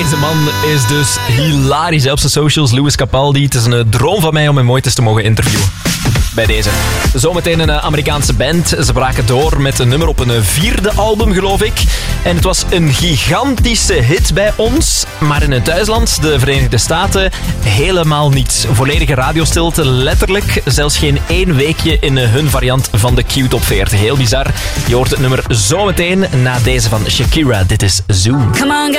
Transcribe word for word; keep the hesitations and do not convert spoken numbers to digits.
Deze man is dus hilarisch op zijn socials. Louis Capaldi. Het is een droom van mij om hem ooit eens te mogen interviewen. Bij deze. Zometeen een Amerikaanse band. Ze braken door met een nummer op een vierde album, geloof ik. En het was een gigantische hit bij ons. Maar in het thuisland, de Verenigde Staten, helemaal niet. Volledige radiostilte, letterlijk. Zelfs geen één weekje in hun variant van de Q-top veertig. Heel bizar. Je hoort het nummer zometeen na deze van Shakira. Dit is Zoom. Come on,